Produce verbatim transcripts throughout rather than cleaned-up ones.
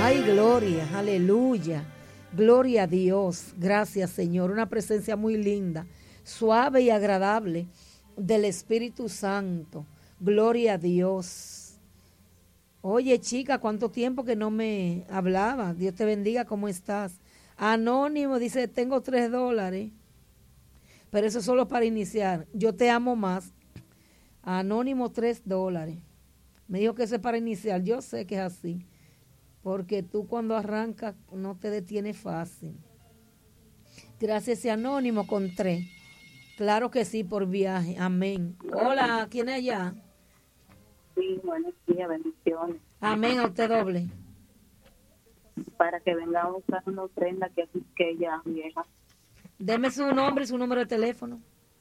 Ay, gloria, aleluya. Gloria a Dios. Gracias, Señor. Una presencia muy linda, suave y agradable del Espíritu Santo. Gloria a Dios. Oye, chica, ¿cuánto tiempo que no me hablaba? Dios te bendiga, ¿cómo estás? Anónimo dice, tengo tres dólares, pero eso es solo para iniciar. Yo te amo más. Anónimo, tres dólares. Me dijo que eso es para iniciar. Yo sé que es así, porque tú cuando arrancas no te detienes fácil. Gracias, ese Anónimo con tres. Claro que sí, por viaje. Amén. Hola, ¿quién es allá? Sí, buenos días, bendiciones. Amén, a usted doble. Para que venga a buscar una ofrenda que, que ella vieja. Deme su nombre y su número de teléfono.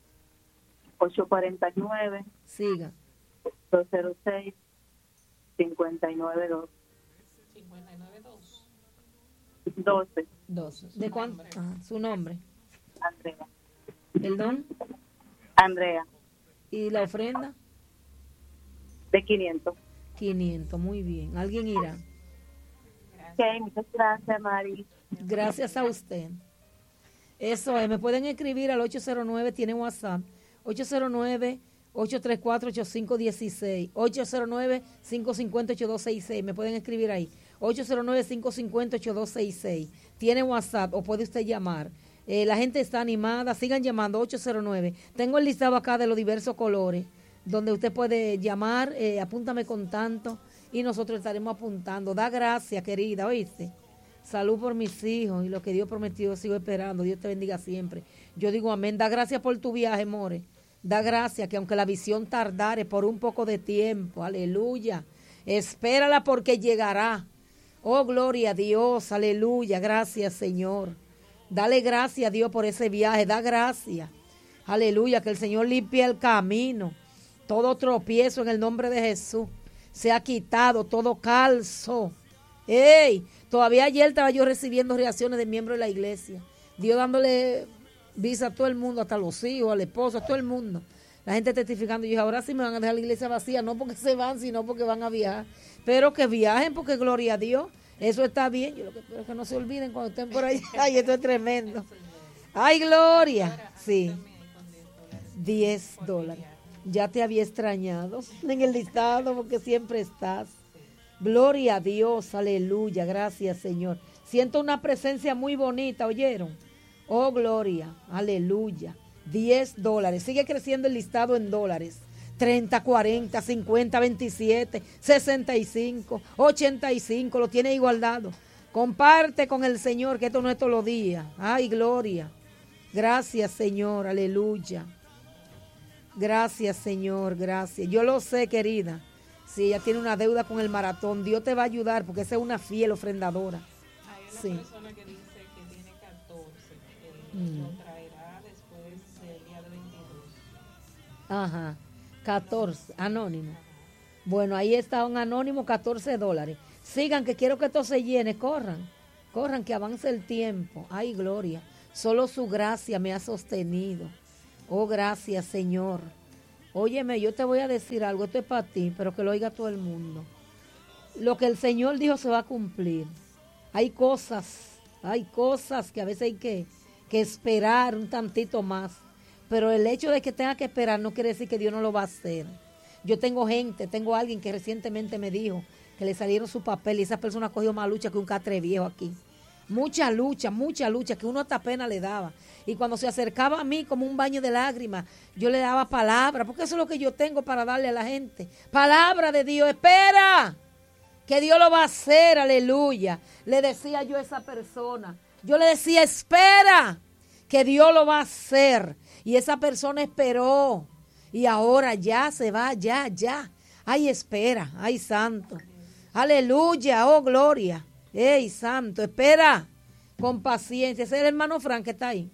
ocho cuatro nueve. Siga. dos cero seis, cinco nueve dos. cincuenta y nueve dos. doce. doce. ¿De cuánto? Ah, su nombre. Andrea. ¿Perdón? Andrea. ¿Y la ofrenda? De quinientos. quinientos, muy bien. ¿Alguien irá? Ok, muchas gracias, Mari. Gracias a usted. Eso es, me pueden escribir al ocho cero nueve, tiene WhatsApp, ocho cero nueve, ocho tres cuatro, ocho cinco uno seis, ocho cero nueve, cinco cinco cero, ocho dos seis seis, me pueden escribir ahí, ocho cero nueve, cinco cinco cero, ocho dos seis seis, tiene WhatsApp o puede usted llamar. Eh, la gente está animada, sigan llamando, ocho cero nueve. Tengo el listado acá de los diversos colores, donde usted puede llamar, eh, apúntame con tanto, y nosotros estaremos apuntando. Da gracias, querida, ¿oíste? Salud por mis hijos y lo que Dios prometió, sigo esperando. Dios te bendiga siempre. Yo digo amén. Da gracias por tu viaje, more. Da gracias que aunque la visión tardare por un poco de tiempo, aleluya, espérala porque llegará. Oh, gloria a Dios, aleluya, gracias, Señor. Dale gracias a Dios por ese viaje, da gracias. Aleluya, que el Señor limpie el camino. Todo tropiezo en el nombre de Jesús. Se ha quitado todo calzo. ¡Ey! Todavía ayer estaba yo recibiendo reacciones de miembros de la iglesia. Dios dándole visa a todo el mundo, hasta los hijos, al esposo, a todo el mundo. La gente testificando. Y yo dije, ahora sí me van a dejar la iglesia vacía, no porque se van, sino porque van a viajar. Pero que viajen, porque gloria a Dios. Eso está bien. Yo lo que espero es que no se olviden cuando estén por ahí. Ay, esto es tremendo. Ay, gloria. Sí. diez dólares. Ya te había extrañado en el listado porque siempre estás. Gloria a Dios, aleluya, gracias, Señor. Siento una presencia muy bonita, ¿oyeron? Oh, gloria, aleluya. diez dólares, sigue creciendo el listado en dólares. treinta, cuarenta, cincuenta, veintisiete, sesenta y cinco, ochenta y cinco, lo tiene igualdado. Comparte con el Señor, que esto no es todos los días. Ay, gloria. Gracias, Señor, aleluya. Gracias, Señor, gracias. Yo lo sé, querida. Si ella tiene una deuda con el maratón, Dios te va a ayudar porque esa es una fiel ofrendadora. Hay una Sí. persona que dice que tiene catorce, que Mm. lo traerá después del día de veintidós. Ajá, catorce, anónimo. Bueno, ahí está un anónimo, catorce dólares. Sigan, que quiero que esto se llene, corran, corran, que avance el tiempo. Ay, gloria, solo su gracia me ha sostenido. Oh, gracias, Señor. Óyeme, yo te voy a decir algo, esto es para ti, pero que lo oiga todo el mundo. Lo que el Señor dijo se va a cumplir. Hay cosas, hay cosas que a veces hay que, que esperar un tantito más. Pero el hecho de que tenga que esperar no quiere decir que Dios no lo va a hacer. Yo tengo gente, tengo alguien que recientemente me dijo que le salieron su papel y esa persona cogió más lucha que un catre viejo aquí. Mucha lucha, mucha lucha, que uno hasta pena le daba. Y cuando se acercaba a mí como un baño de lágrimas, yo le daba palabra, porque eso es lo que yo tengo para darle a la gente. Palabra de Dios, espera, que Dios lo va a hacer, aleluya. Le decía yo a esa persona, yo le decía, espera, que Dios lo va a hacer. Y esa persona esperó, y ahora ya se va, ya, ya. Ay, espera, ay, santo. Aleluya, oh, gloria. Ey, santo, espera, con paciencia. Ese es el hermano Frank que está ahí.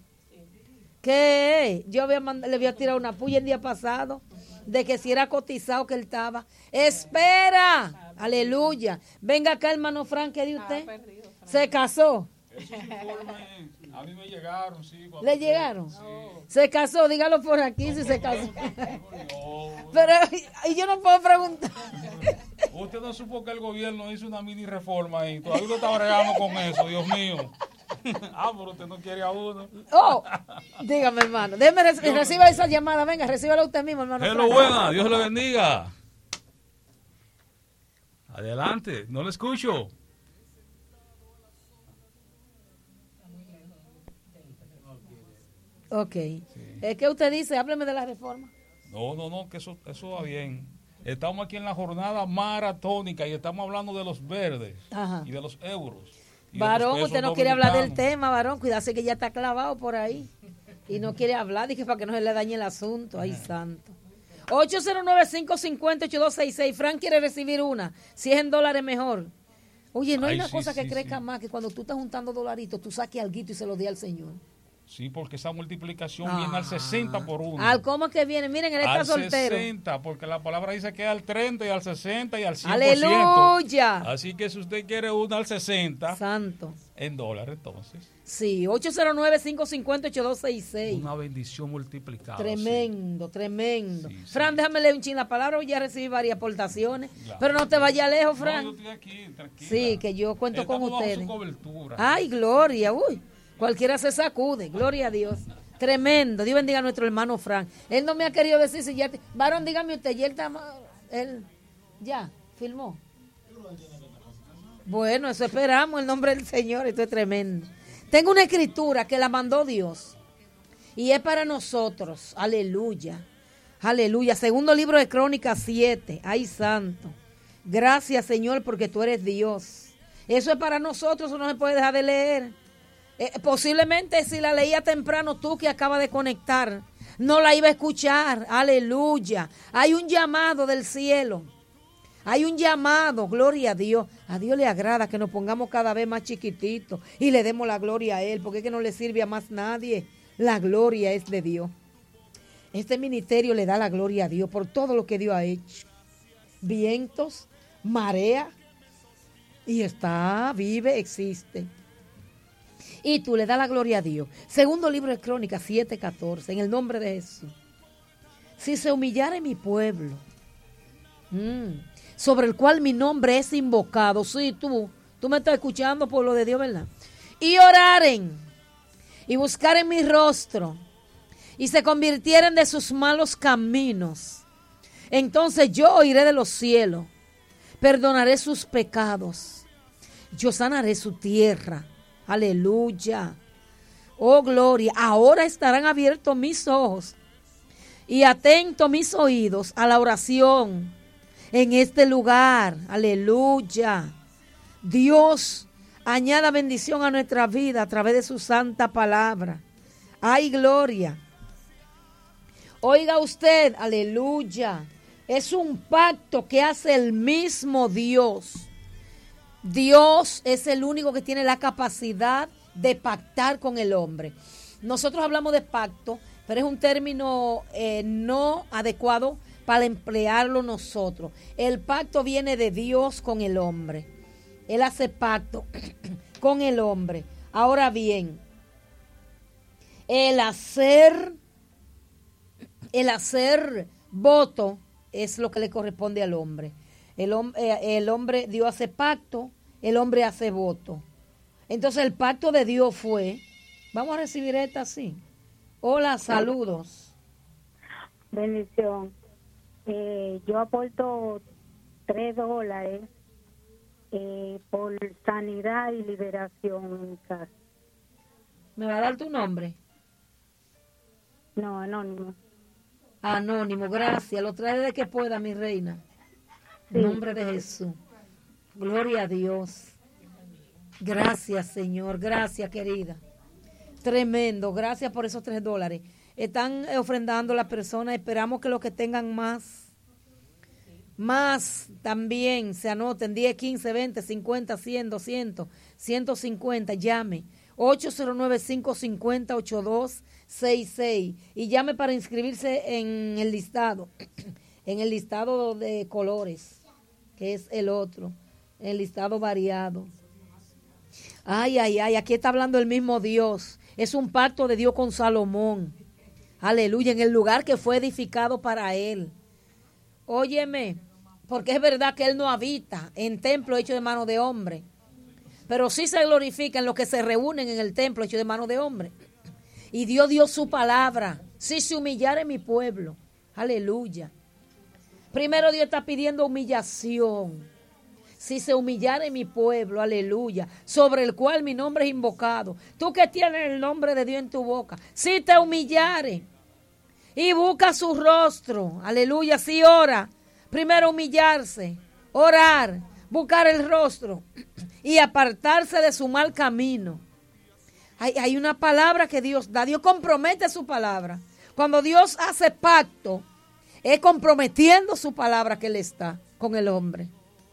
¿Qué? Yo había mand- le había tirado una puya el día pasado de que si era cotizado que él estaba. Espera, aleluya. Venga acá, hermano Frank, ¿qué de usted? Se casó. A mí me llegaron, sí. cuando- ¿Le llegaron? Sí. Se casó, dígalo por aquí si se casó. No. Pero y yo no puedo preguntar. Usted no supo que el gobierno hizo una mini reforma y todavía usted está bregando con eso, Dios mío. Ah, pero usted no quiere a uno. Oh, dígame, hermano. Déjeme reci- reciba esa llamada. Venga, recíbala usted mismo, hermano. Hello, Frank. buena, Dios le bendiga. Adelante, no le escucho. Ok. Eh, ¿Qué usted dice? Hábleme de la reforma. No, no, no, que eso, eso va bien. Estamos aquí en la jornada maratónica y estamos hablando de los verdes Ajá. y de los euros. y de los Varón, pesos usted no quiere hablar del dominicanos. tema, varón. Cuídate que ya está clavado por ahí. Y no quiere hablar, dije, para que no se le dañe el asunto. Ay, santo. ocho cero nueve, cinco cinco cero, ocho dos seis seis. Frank quiere recibir una. Si es en dólares, mejor. Oye, no hay Ay, una sí, cosa que sí, crezca sí. más que cuando tú estás juntando dolaritos, tú saques alguito y se lo di al Señor. Sí, porque esa multiplicación Ah. viene al sesenta por uno. Al cómo es que viene. Miren, él está al soltero. sesenta, porque la palabra dice que es al treinta y al sesenta y al cien por ciento. ¡Aleluya! Así que si usted quiere una al sesenta, Santo. en dólares entonces, Sí, ocho cero nueve, cinco cinco cero, ocho dos seis seis. una bendición multiplicada. Tremendo, tremendo. Sí, sí. Fran, déjame leer un chin la palabra, ya recibí varias aportaciones. Claro. Pero no te vayas lejos, Sí. Fran. No, yo estoy aquí, tranquila. Sí, que yo cuento con Estamos bajo ustedes. su cobertura. Ay, gloria, uy. Cualquiera se sacude, gloria a Dios. Tremendo. Dios bendiga a nuestro hermano Fran. Él no me ha querido decir si ya. te- Varón, dígame usted, ¿y él está ma- él ya filmó? Bueno, eso esperamos, el nombre del Señor, esto es tremendo. Tengo una escritura que la mandó Dios y es para nosotros. Aleluya. Aleluya. Segundo libro de Crónicas siete. Ay, santo. Gracias, Señor, porque tú eres Dios. Eso es para nosotros, eso no se puede dejar de leer. Eh, posiblemente si la leía temprano tú que acabas de conectar, no la iba a escuchar. Aleluya. Hay un llamado del cielo. Hay un llamado, gloria a Dios. A Dios le agrada que nos pongamos cada vez más chiquititos y le demos la gloria a Él, porque es que no le sirve a más nadie. La gloria es de Dios. Este ministerio le da la gloria a Dios por todo lo que Dios ha hecho. Vientos, marea, y está, vive, existe. Y tú le das la gloria a Dios. Segundo libro de Crónicas siete catorce, en el nombre de Jesús. Si se humillare mi pueblo, mm, sobre el cual mi nombre es invocado. Sí, tú, tú me estás escuchando por lo de Dios, ¿verdad? Y oraren, y buscaren mi rostro, y se convirtieren de sus malos caminos. Entonces yo oiré de los cielos, perdonaré sus pecados, yo sanaré su tierra. Aleluya. Oh, gloria. Ahora estarán abiertos mis ojos y atentos mis oídos a la oración en este lugar. Aleluya. Dios añada bendición a nuestra vida a través de su santa palabra. Ay, gloria. Oiga usted, aleluya. Es un pacto que hace el mismo Dios. Dios es el único que tiene la capacidad de pactar con el hombre. Nosotros hablamos de pacto, pero es un término eh, no adecuado para emplearlo nosotros. El pacto viene de Dios con el hombre. Él hace pacto con el hombre. Ahora bien, el hacer, el hacer voto es lo que le corresponde al hombre. El, eh, el hombre, Dios hace pacto, el hombre hace voto. Entonces el pacto de Dios fue, vamos a recibir esta así. Hola, saludos. Bendición. Eh, yo aporto tres dólares eh, por sanidad y liberación en mi casa. ¿Me va a dar tu nombre? No, anónimo. Anónimo, gracias. Lo trae de que pueda, mi reina. En nombre de Jesús. Gloria a Dios. Gracias, Señor. Gracias, querida. Tremendo. Gracias por esos tres dólares. Están ofrendando las personas. Esperamos que los que tengan más, más también se anoten. diez, quince, veinte, cincuenta, cien, doscientos, ciento cincuenta. Llame. ocho cero nueve, cinco cinco cero, ocho dos seis seis. Y llame para inscribirse en el listado. En el listado de colores, que es el otro, el listado variado. Ay, ay, ay, aquí está hablando el mismo Dios. Es un pacto de Dios con Salomón. Aleluya, en el lugar que fue edificado para él. Óyeme, porque es verdad que él no habita en templo hecho de mano de hombre, pero sí se glorifica en los que se reúnen en el templo hecho de mano de hombre. Y Dios dio su palabra. Si se humillare mi pueblo, aleluya. Primero Dios está pidiendo humillación. Si se humillare mi pueblo, aleluya, sobre el cual mi nombre es invocado. Tú que tienes el nombre de Dios en tu boca, si te humillare y busca su rostro, aleluya, si ora, primero humillarse, orar, buscar el rostro y apartarse de su mal camino. Hay, hay una palabra que Dios da, Dios compromete su palabra. Cuando Dios hace pacto, es comprometiendo su palabra que Él está con el hombre.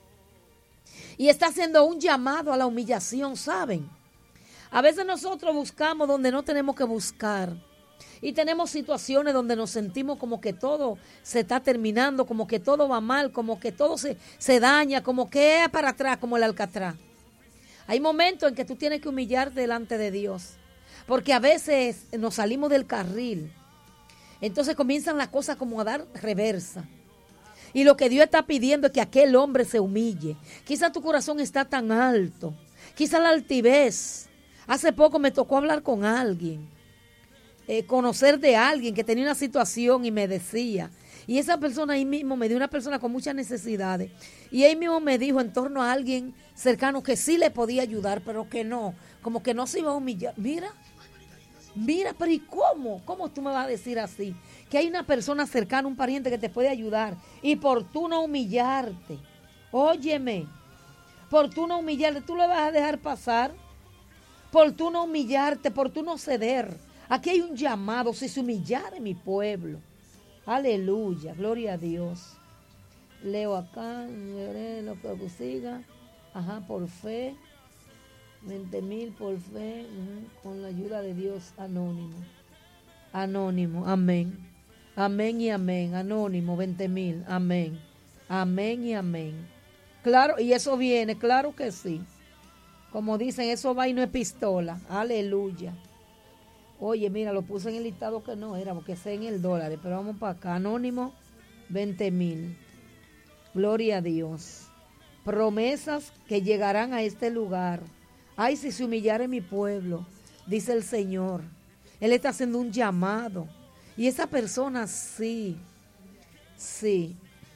Y está haciendo un llamado a la humillación, ¿saben? A veces nosotros buscamos donde no tenemos que buscar. Y tenemos situaciones donde nos sentimos como que todo se está terminando, como que todo va mal, como que todo se, se daña, como que es para atrás, como el Alcatraz. Hay momentos en que tú tienes que humillarte delante de Dios. Porque a veces nos salimos del carril. Entonces comienzan las cosas como a dar reversa. Y lo que Dios está pidiendo es que aquel hombre se humille. Quizá tu corazón está tan alto. Quizá la altivez. Hace poco me tocó hablar con alguien. Eh, conocer de alguien que tenía una situación y me decía. Y esa persona ahí mismo me dio una persona con muchas necesidades. Y ahí mismo me dijo en torno a alguien cercano que sí le podía ayudar, pero que no. Como que no se iba a humillar. Mira. Mira, pero ¿y cómo? ¿Cómo tú me vas a decir así? Que hay una persona cercana, un pariente que te puede ayudar. Y por tú no humillarte. Óyeme. Por tú no humillarte. ¿Tú le vas a dejar pasar? Por tú no humillarte. Por tú no ceder. Aquí hay un llamado. Si se humillare mi pueblo. Aleluya. Gloria a Dios. Leo acá. Lo que siga. Ajá, por fe. veinte mil por fe, uh, con la ayuda de Dios, anónimo. Anónimo, amén. Amén y amén, anónimo, veinte mil, amén. Amén y amén. Claro, y eso viene, claro que sí. Como dicen, eso va y no es pistola. Aleluya. Oye, mira, lo puse en el listado que no era, porque sé en el dólar, pero vamos para acá. Anónimo, veinte mil. Gloria a Dios. Promesas que llegarán a este lugar. Ay, si se humillare mi pueblo, dice el Señor. Él está haciendo un llamado. Y esa persona sí, sí.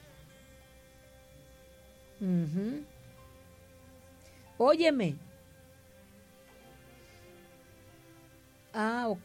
Uh-huh. Óyeme. Ah, ok.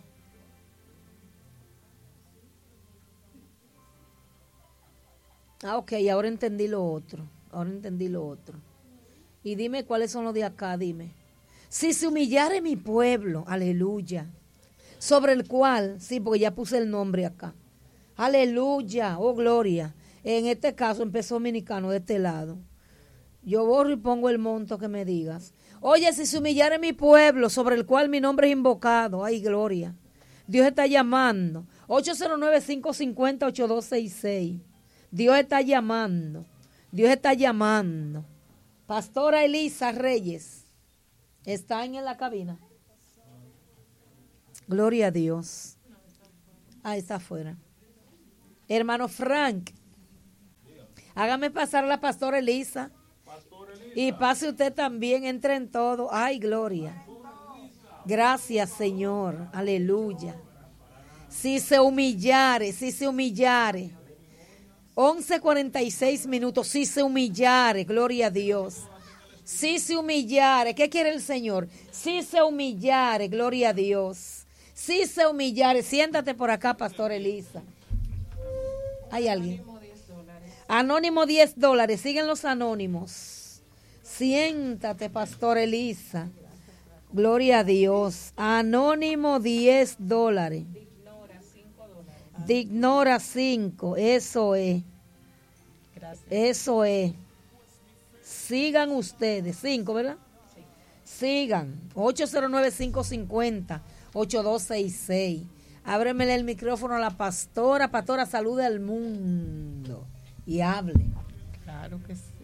Ah, ok, ahora entendí lo otro. Ahora entendí lo otro. Y dime cuáles son los de acá, dime. Si se humillare mi pueblo, aleluya, sobre el cual, sí, porque ya puse el nombre acá. Aleluya, oh gloria. En este caso, empezó dominicano de este lado. Yo borro y pongo el monto que me digas. Oye, si se humillare mi pueblo, sobre el cual mi nombre es invocado, ay, gloria. Dios está llamando. ocho cero nueve, cinco cinco cero, ocho dos seis seis. Dios está llamando. Dios está llamando. Pastora Elisa Reyes, ¿están en la cabina? Gloria a Dios. Ah, está afuera. Hermano Frank, hágame pasar a la pastora Elisa. Y pase usted también, entre en todo. Ay, gloria. Gracias, Señor. Aleluya. Si se humillare, si se humillare. once cuarenta y seis minutos. Si se humillare, gloria a Dios. Si se humillare, ¿qué quiere el Señor? Si se humillare, gloria a Dios. Si se humillare, siéntate por acá, Pastor Elisa. ¿Hay alguien? Anónimo diez dólares, siguen los anónimos. Siéntate, Pastor Elisa. Gloria a Dios. Anónimo diez dólares. Dignora cinco, eso es. Gracias. Eso es. Sigan ustedes, cinco, ¿verdad? Sí. Sigan. ocho cero nueve, cinco cinco cero, ocho dos seis seis. Ábremele el micrófono a la pastora. Pastora, salude al mundo y hable. Claro que sí.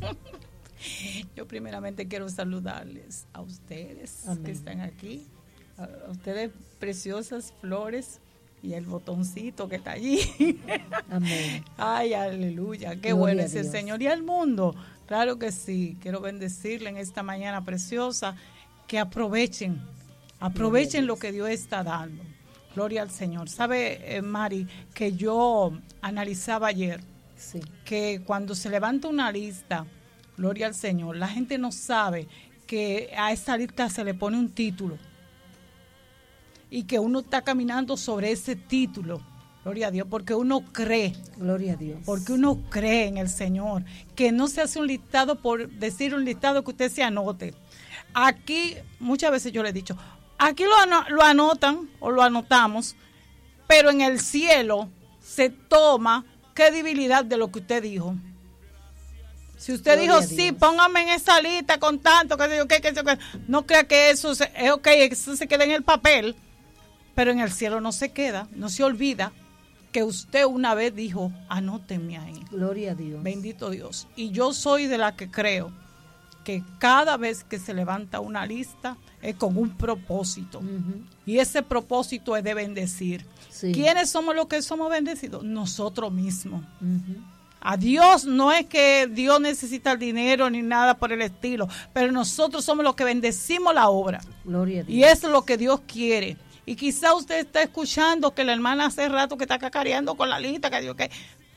Yo primeramente quiero saludarles a ustedes. Amén. Que están aquí, A ustedes preciosas flores y el botoncito que está allí. Amén. Ay, aleluya, qué Gloria bueno a es el Dios. Señor y al mundo. Claro que sí, quiero bendecirle en esta mañana preciosa, que aprovechen, aprovechen lo que Dios está dando. Gloria al Señor. ¿Sabe, eh, Mari, que yo analizaba ayer Sí. que cuando se levanta una lista, gloria al Señor, la gente no sabe que a esa lista se le pone un título y que uno está caminando sobre ese título, gloria a Dios, porque uno cree, Gloria a Dios. porque uno cree en el Señor, que no se hace un listado por decir un listado que usted se anote. Aquí, muchas veces yo le he dicho, aquí lo, ano- lo anotan o lo anotamos, pero en el cielo se toma credibilidad de lo que usted dijo. Si usted Gloria dijo, a sí, Dios. póngame en esa lista con tanto, que sé yo qué, que sé yo qué", no crea que eso se, es ok, eso se queda en el papel, pero en el cielo no se queda, no se olvida que usted una vez dijo, anótenme ahí. Gloria a Dios. Bendito Dios. Y yo soy de la que creo que cada vez que se levanta una lista es con un propósito. Ujú. Y ese propósito es de bendecir. Sí. ¿Quiénes somos los que somos bendecidos? Nosotros mismos. Ujú. A Dios no es que Dios necesita el dinero ni nada por el estilo, pero nosotros somos los que bendecimos la obra. Gloria a Dios. Y eso es lo que Dios quiere. Y quizá usted está escuchando que la hermana hace rato que está cacareando con la lista, que Dios que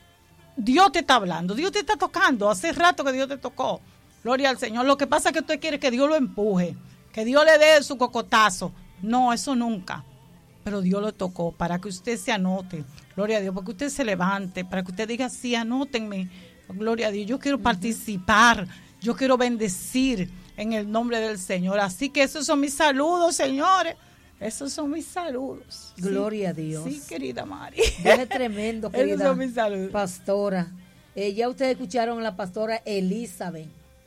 Dios te está hablando, Dios te está tocando, hace rato que Dios te tocó. Gloria al Señor. Lo que pasa es que usted quiere que Dios lo empuje, que Dios le dé su cocotazo. No, eso nunca. Pero Dios lo tocó para que usted se anote. Gloria a Dios, para que usted se levante, para que usted diga, sí, anótenme. Gloria a Dios, yo quiero participar, yo quiero bendecir en el nombre del Señor. Así que esos son mis saludos, señores. Esos son mis saludos. Sí. Gloria a Dios. Sí, querida Mari. Dios es tremendo, Esos querida son mis saludos. pastora. Eh, ya ustedes escucharon a la pastora Elizabeth,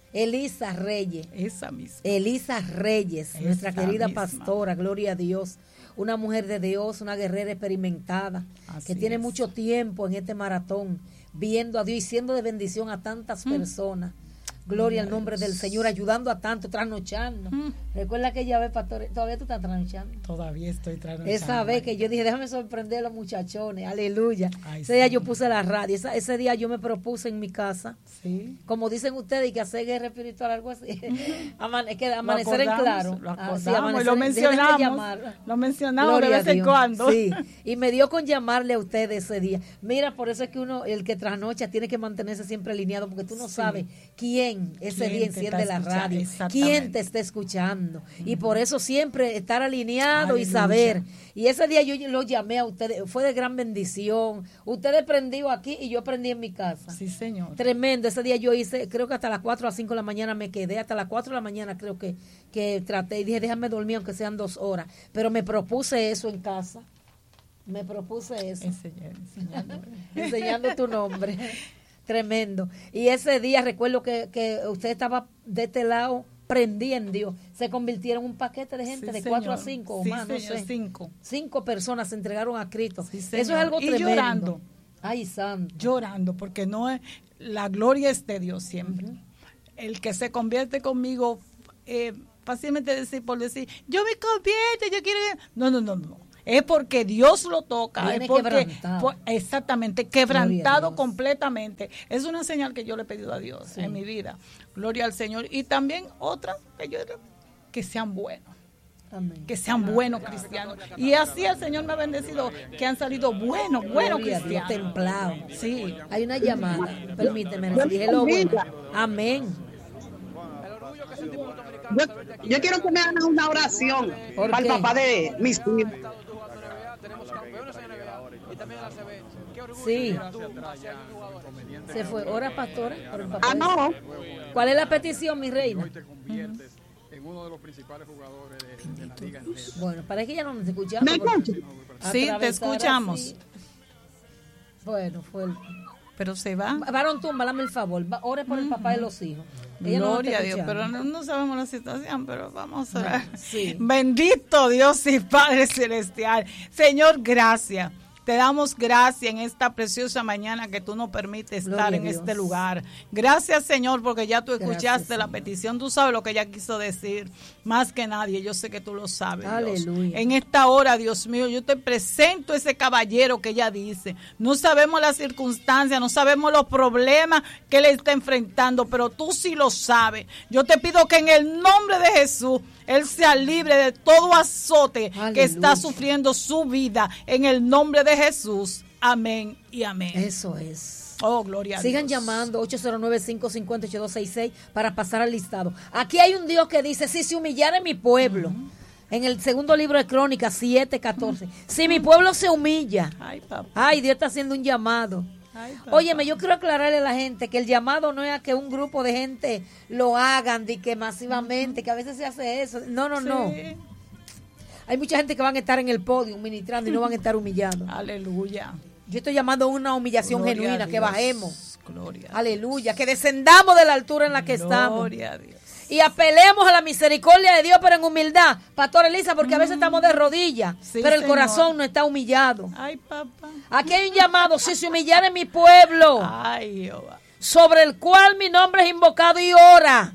Elisa Reyes. Esa misma. Elisa Reyes, Esa nuestra querida misma. pastora, gloria a Dios. Una mujer de Dios, una guerrera experimentada, Así que tiene es. mucho tiempo en este maratón, viendo a Dios y siendo de bendición a tantas personas. Gloria al nombre del Señor, ayudando a tanto, trasnochando. Mm. Recuerda que ella ve, pastor, todavía tú estás trasnochando. Todavía estoy tratando. Esa vez que yo dije, déjame sorprender a los muchachones, aleluya. Ay, ese día sí. yo puse la radio, esa- ese día yo me propuse en mi casa, Sí. como dicen ustedes, y que hacer guerra espiritual, algo así. Amane- que amanecer en acordamos, claro. Lo Ah, sí, acordamos amanecer y lo en- déjenme mencionamos. llamar. Lo mencionamos Gloria de a vez en Dios. cuando. Sí, y me dio con llamarle a ustedes ese día. Mira, por eso es que uno, el que trasnocha, tiene que mantenerse siempre alineado, porque tú no Sí. sabes quién ese ¿Quién día te enciende está la escuchando? radio, Exactamente. quién te está escuchando. Y por eso siempre estar alineado y Aleluya. saber. Y ese día yo lo llamé a ustedes, fue de gran bendición. Ustedes prendió aquí y yo prendí en mi casa. Sí, señor. Tremendo, ese día yo hice, creo que hasta las cuatro a las cinco de la mañana me quedé, hasta las cuatro de la mañana creo que, que traté y dije, déjame dormir aunque sean dos horas, pero me propuse eso en casa, me propuse eso, Enseñar, enseñando. enseñando tu nombre, tremendo. Y ese día recuerdo que, que usted estaba de este lado, prendí en Dios, se convirtieron en un paquete de gente Sí, de cuatro a señor. cinco o Sí, más, no señor, sé. cinco. Cinco personas se entregaron a Cristo. Sí, Eso es señor. algo Y tremendo. llorando. Ay, santo. Llorando, porque no es, la gloria es de Dios siempre. El que se convierte conmigo, eh, fácilmente decir, por decir, yo me convierto, yo quiero... No, no, no, no. Es porque Dios lo toca. Viene Es porque, quebrantado. por- exactamente, Gloria a quebrantado Dios. completamente. Es una señal que yo le he pedido a Dios Sí. en mi vida. Gloria al Señor. Y también otra, que yo que sean buenos. Amén. Que sean buenos cristianos. Y así el Señor me ha bendecido, que han salido buenos, buenos Gloria a Dios, cristianos. templados. Sí. Hay una llamada, permíteme, dije lo bueno. Amén. Yo, yo quiero que me hagan una oración ¿Por para el qué? papá de mis hijos. Sí. Se fue. Ora, pastora, por el papá. Ah, no. ¿Cuál es la petición, mi reina? en uno de los principales jugadores de, de la liga entera. Bueno, parece que ya no nos escuchamos. ¿Me escuchan? Sí, te Atravesar escuchamos. así. Bueno, fue el... Pero se va. Varón, Tumba, dame el favor. Va- Ore por el papá de los hijos. Ella no nos está Gloria a Dios, escuchando. pero no, no sabemos la situación, pero vamos a orar. Sí. Bendito Dios y Padre Celestial. Señor, gracias. Te damos gracias en esta preciosa mañana que tú nos permites estar Gloria en a Dios. este lugar. Gracias, Señor, porque ya tú escuchaste Gracias, la Señor. petición. Tú sabes lo que ella quiso decir. Más que nadie, yo sé que tú lo sabes, Dios. Aleluya. En esta hora, Dios mío, yo te presento ese caballero que ella dice. No sabemos las circunstancias, no sabemos los problemas que él está enfrentando, pero tú sí lo sabes. Yo te pido que en el nombre de Jesús, él sea libre de todo azote Aleluya. que está sufriendo su vida. En el nombre de Jesús. Amén y amén. Eso es. Oh, gloria a Sigan Dios. llamando ocho cero nueve, cinco cinco cero, ocho dos seis seis para pasar al listado. Aquí hay un Dios que dice, si se humillara mi pueblo, uh-huh. en el segundo libro de Crónicas siete catorce, uh-huh. si mi pueblo se humilla, ay, papá. ay, Dios está haciendo un llamado. Ay, óyeme, yo quiero aclararle a la gente que el llamado no es a que un grupo de gente lo hagan, de que masivamente, uh-huh. que a veces se hace eso. No, no, sí. no. Hay mucha gente que van a estar en el podio ministrando y no van a estar humillados. Aleluya. Yo estoy llamando a una humillación Gloria genuina, que bajemos. Gloria. Aleluya, que descendamos de la altura en la que Gloria estamos. Gloria a Dios. Y apelemos a la misericordia de Dios, pero en humildad. Pastor Elisa, porque mm. a veces estamos de rodillas, sí, pero el señor. Corazón no está humillado. Ay, papá. Aquí hay un llamado, si se humillara en mi pueblo, ay, Jehová, sobre el cual mi nombre es invocado, y ora.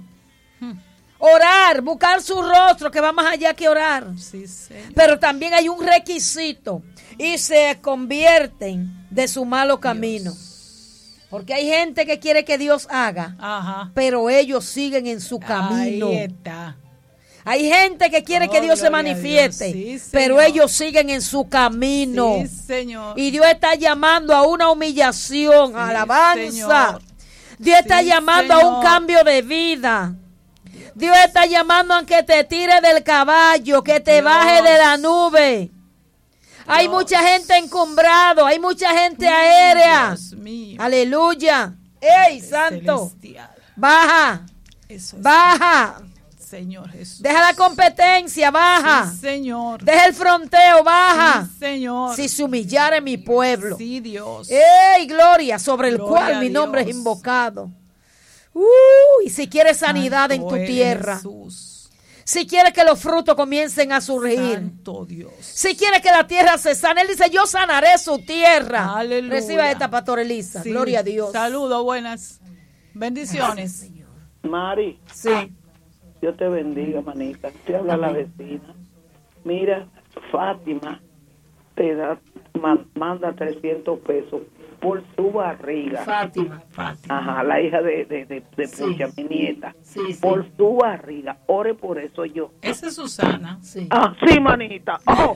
Orar, buscar su rostro, que va más allá que orar. Sí, señor. Pero también hay un requisito, y se convierten de su malo camino. Dios. Porque hay gente que quiere que Dios haga, ajá, pero ellos siguen en su camino. Ahí está. Hay gente que quiere oh, que Dios se manifieste, Dios. Sí, pero ellos siguen en su camino. Sí, señor. Y Dios está llamando a una humillación, sí, alabanza. Señor. Dios está sí, llamando señor. a un cambio de vida. Dios está llamando a que te tire del caballo, que te Dios. baje de la nube. Dios. Hay mucha gente encumbrado, hay mucha gente aérea. Dios mío. Aleluya. ¡Ey, santo! Celestial. Baja. Eso es baja. Señor Jesús. Deja la competencia, baja. Sí, Señor. Deja el fronteo, baja. Sí, Señor. Si se humillara mi pueblo. Sí, Dios. ¡Ey, gloria! Sobre el Gloria cual mi nombre Dios. es invocado. Uh, y si quieres sanidad Santo en tu tierra. Jesús. Si quieres que los frutos comiencen a surgir. Santo Dios. Si quieres que la tierra se sane. Él dice, yo sanaré su tierra. Aleluya. Reciba esta, Pastor Elisa. Sí. Gloria a Dios. Saludos, buenas. Bendiciones. Gracias, Señor. Mari. Sí. Dios te bendiga, manita. Te habla Amén. La vecina. Mira, Fátima te da, man, manda trescientos pesos por su barriga. Fátima. Fátima. Ajá, la hija de, de, de, de sí. Pucha, mi nieta. Sí, sí. Por su barriga. Ore por eso yo. Esa es Susana. Sí. Ah, sí, manita. Oh.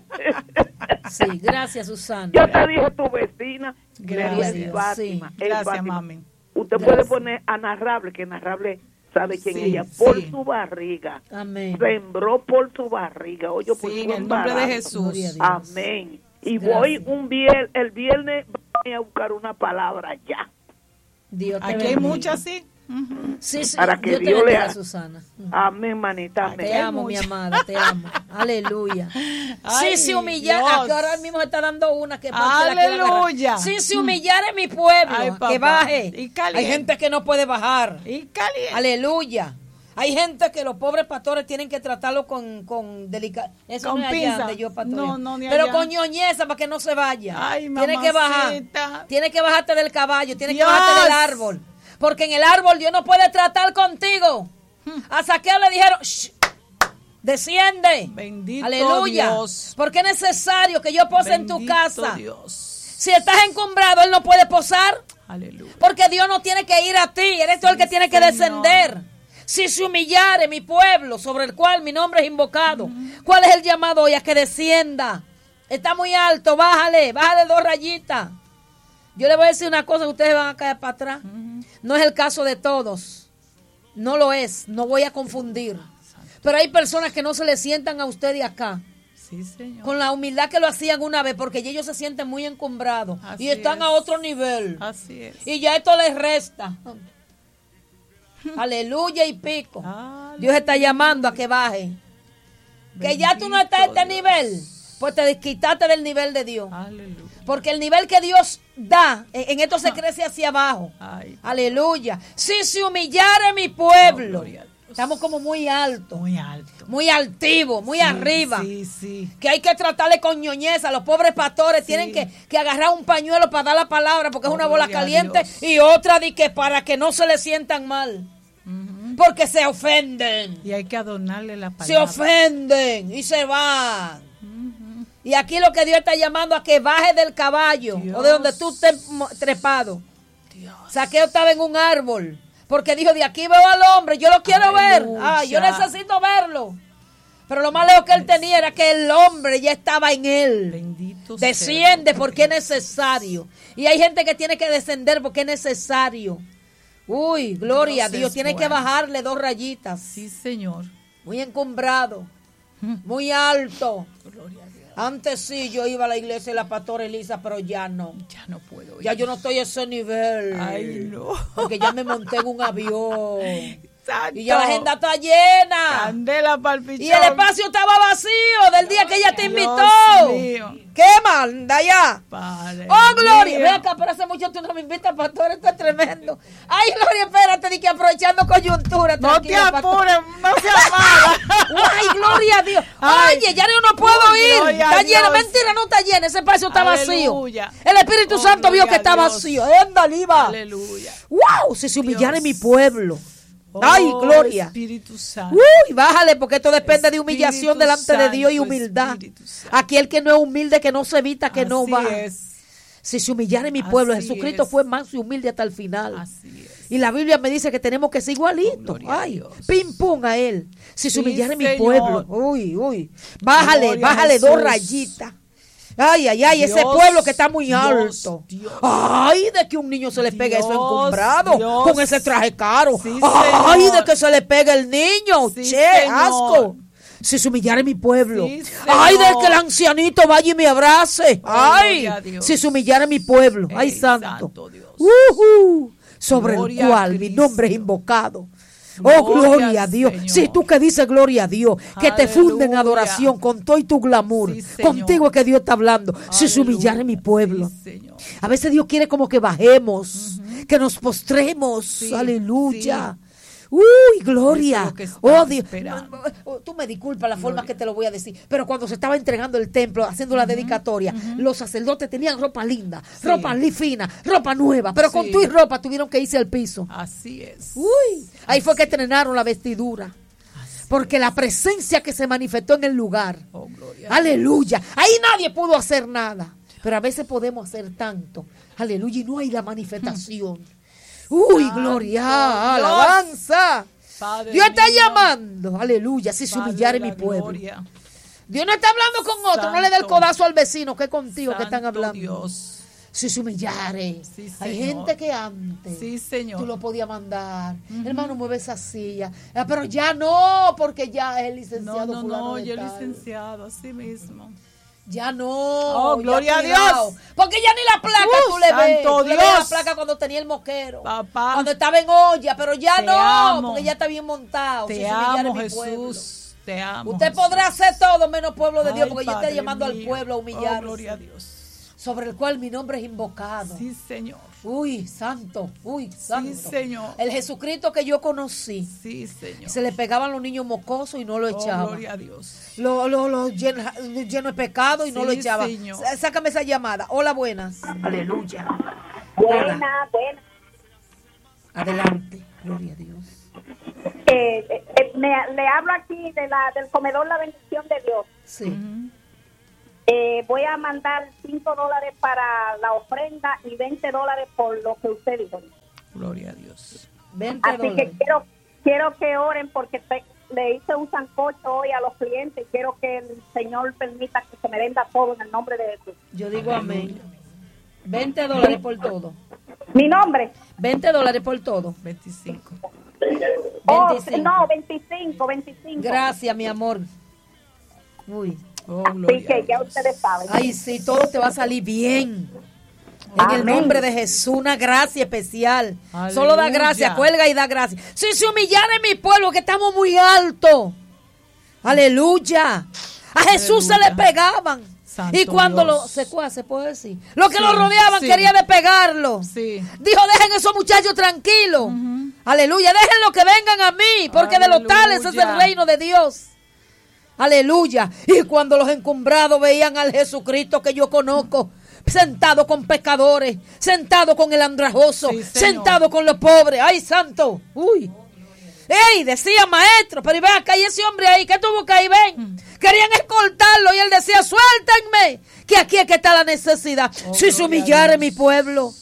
Sí, gracias, Susana. Yo te dije tu vecina. Gracias. Fátima. Sí. Gracias, Fátima. mami. Usted Gracias. puede poner a Narrable, que Narrable sabe quién sí, ella, por sí. su barriga. Amén. Sembró por su barriga. Oye, por sí, su en el nombre de Jesús. Amén. Y Gracias. voy un viernes, el viernes voy a buscar una palabra ya. Dios te Aquí bendiga. hay muchas, sí. Uh-huh. Sí, sí. Para que Dios te Dios bendiga, le- Susana. Amén, manita. Te Amén. amo, mi amada, te amo. Aleluya. Ay, Si se humillara, Dios. aquí ahora mismo se está dando una que parte de la que la agarra. Aleluya. Si se humillara en mi pueblo, Ay, papá. que baje. Y caliente. Hay gente que no puede bajar. Y caliente. Aleluya. Hay gente que los pobres pastores tienen que tratarlo con, con delicadeza. Eso Con no es allá pinza. donde yo pastoreo. No, no, ni Pero allá. con ñoñeza para que no se vaya. Ay, tiene que bajar. mamacita. Tiene que bajarte del caballo. Tiene que Dios. bajarte del árbol. Porque en el árbol Dios no puede tratar contigo. A Saqueo le dijeron, "Shh, desciende". Bendito Aleluya. Dios. Porque es necesario que yo pose en tu Bendito casa. Dios. Si estás encumbrado, Él no puede posar. Aleluya. Porque Dios no tiene que ir a ti. Eres tú el que tiene que Señor. descender. Si se humillare mi pueblo, sobre el cual mi nombre es invocado. ¿Cuál es el llamado hoy? A que descienda. Está muy alto, bájale, bájale dos rayitas. Yo le voy a decir una cosa que ustedes van a caer para atrás. No es el caso de todos. No lo es. No voy a confundir. Pero hay personas que no se le sientan a usted de acá. Sí, Señor. Con la humildad que lo hacían una vez, porque ellos se sienten muy encumbrados. Así y están es. a otro nivel. Así es. Y ya esto les resta. Aleluya y pico. Aleluya. Dios está llamando a que baje. Que ya tú no estás a este Dios. nivel. Pues te quitaste del nivel de Dios. Aleluya. Porque el nivel que Dios da, en, en esto se crece hacia abajo. Ay, Aleluya. Si se humillare mi oh, pueblo, gloria a Dios. Estamos como muy altos. Muy alto. Muy altivos, muy Sí, arriba. Sí, sí. Que hay que tratarle con ñoñeza. Los pobres pastores Sí. tienen que, que agarrar un pañuelo para dar la palabra porque Oh, es una bola gloria a caliente Dios. y otra de que para que no se le sientan mal. Ujú. Porque se ofenden. Y hay que adornarle la palabra. Se ofenden y se van. Y aquí lo que Dios está llamando a que baje del caballo Dios. o de donde tú estés mo- trepado. Dios. Saqueo estaba en un árbol porque dijo, de aquí veo al hombre, yo lo quiero ver. Aleluya. Ah, yo necesito verlo. Pero lo más lejos que él tenía era que el hombre ya estaba en él. Bendito sea. Desciende porque es necesario. Y hay gente que tiene que descender porque es necesario. Uy, gloria Dios a Dios. es Tiene que bueno. bajarle dos rayitas. Sí, Señor. Muy encumbrado. Muy alto. Antes sí, yo iba a la iglesia de la pastora Elisa, pero ya no. Ya no puedo ir. Ya yo no estoy a ese nivel. Ay, no. Porque ya me monté en un avión. Santo. Y ya la agenda está llena. Candela palpichón. Y el espacio estaba vacío del día que ella te invitó. Dios mío. ¿Qué manda ya? Padre Oh, Gloria. mío. Ven acá, pero hace mucho tú no me invitas, pastor. Esto es tremendo. Ay, Gloria, espérate, di que aprovechando coyuntura. No te tranquila, pastor. apures, no seas mala. Ay, gloria a Dios. Ay. Oye, ya yo no puedo Uy, ir. gloria Está a lleno. Dios. Mentira, no está lleno. Ese espacio está Aleluya. vacío. El Espíritu Oh, Santo vio gloria que está a Dios. vacío. Ándale, iba. Aleluya. Wow, si se humillara en mi Dios. pueblo. Ay, Oh, gloria. Espíritu Santo. Uy, bájale, porque esto depende de humillación Espíritu delante de Dios y Santo, humildad. Espíritu Santo. Aquel que no es humilde, que no se evita, que no Así va. es. Si se humillara en mi pueblo, Así Jesucristo es. fue manso y humilde hasta el final. Así es. Y la Biblia me dice que tenemos que ser igualitos. Gloria a Ay, Dios. pim pum a él. Si se Sí, humillara en mi Señor. pueblo. Uy, uy. Bájale, Gloria a bájale dos Jesús. rayitas. Ay, ay, ay, ese Dios, pueblo que está muy Dios, alto. Dios. Ay, de que un niño se le pegue eso Dios, encumbrado Dios. con ese traje caro. Sí, Ay, Señor. de que se le pegue el niño. Sí, che, Señor. asco. Si se humillara en mi pueblo. Sí, Ay, de Señor. que el ancianito vaya y me abrace. Oh, Ay, gloria a Dios. si se humillara en mi pueblo. Ay, Ey, santo. santo Dios. Ujú, sobre Gloria el a cual mi Cristo. nombre es invocado. Oh, Gloria gloria al a Dios. Señor. Si tú que dices gloria a Dios, que te funde en Aleluya. adoración con todo y tu glamour. Sí, Señor. Contigo es que Dios está hablando. Si se Aleluya. humillara en mi pueblo. Sí, Señor. A veces Dios quiere como que bajemos, que nos postremos. Sí, Aleluya. Uy, gloria. Eso es lo que estamos Oh, Dios. esperando. Oh, tú me disculpas la forma que te lo voy a decir, pero cuando se estaba entregando el templo, haciendo la dedicatoria, los sacerdotes tenían ropa linda, Sí. ropa li- fina, ropa nueva, pero con Sí. tu y ropa tuvieron que irse al piso. Así es. Uy, ahí fue que estrenaron la vestidura. Porque la presencia que se manifestó en el lugar. Oh, gloria. Aleluya. Ahí nadie pudo hacer nada. Pero a veces podemos hacer tanto. Aleluya. Y no hay la manifestación. Uy, Santo gloria. Dios. Alabanza. Padre Dios está mío. llamando. Aleluya. Si se Padre humillara de en mi la pueblo. gloria. Dios no está hablando con otro. No le dé el Santo. codazo al vecino que es contigo que están Santo hablando. Dios. Si se humillare. Sí, Hay Señor. gente que antes. Sí, Señor. Tú lo podías mandar. Hermano, mueve esa silla. Ah, pero ya no, porque ya es No, licenciado. no, fulano no, de yo tal. licenciado, así mismo. Ya no. Oh, ya gloria a cuidado. Dios. Porque ya ni la placa Uh, tú le ves. santo Tú le ves la Dios. placa cuando tenía el mosquero. Papá. Cuando estaba en olla, pero ya Te no, amo. porque ya está bien montado. Te Si se humillara amo, en mi pueblo. Jesús. Te amo. Usted Jesús. podrá hacer todo menos pueblo de Dios, Ay, porque yo Padre estoy llamando al mío. pueblo a Oh, humillarse. gloria a Dios. Sobre el cual mi nombre es invocado. Sí, Señor. Uy, santo, uy, santo. Señor. El Jesucristo que yo conocí, Sí, Señor. se le pegaban los niños mocosos y no lo Oh, echaban. gloria a Dios. Lo, lo, lo lleno, lleno de pecado y no Sí, lo echaba. Señor. Sá- Sácame esa llamada. Hola, buenas. Aleluya. Buena, buena. Adelante. Gloria a Dios. Eh, eh, eh, me, le hablo aquí de la, del comedor La Bendición de Dios. Sí. Ujú. Eh, voy a mandar cinco dólares para la ofrenda y veinte dólares por lo que usted dijo. Gloria a Dios. veinte Así dólares. que quiero quiero que oren porque te- le hice un sancocho hoy a los clientes y quiero que el Señor permita que se me venda todo en el nombre de Jesús. Yo digo amén. veinte dólares por todo. Mi nombre. veinte dólares por todo. veinticinco. Oh, veinticinco. no, veinticinco, veinticinco. Gracias, mi amor. Uy. Oh, Así gloria a que ya Dios. ustedes saben. Ay, sí, todo te va a salir bien. En el Amén. nombre de Jesús, una gracia especial. Aleluya. Solo da gracia, cuelga y da gracia. Si se humillara en mi pueblo, que estamos muy alto. Aleluya. A Jesús se Aleluya. le pegaban. Santo y cuando Dios. lo se cuá, se puede decir. Los que Sí, lo rodeaban sí. querían despegarlo. Sí. Dijo, dejen esos muchachos tranquilos. Ujú. Aleluya, déjenlo que vengan a mí, porque Aleluya. De los tales es el reino de Dios. Aleluya. Y cuando los encumbrados veían al Jesucristo que yo conozco, sentado con pecadores, sentado con el andrajoso, sí, sentado con los pobres. ¡Ay, santo! ¡Uy! ¡Ey! Decía maestro, pero ve acá, y ese hombre ahí, ¿qué tú buscas ahí? Ven. Mm. Querían escoltarlo y él decía, suéltenme, que aquí es que está la necesidad. Oh, si se humillare mi pueblo.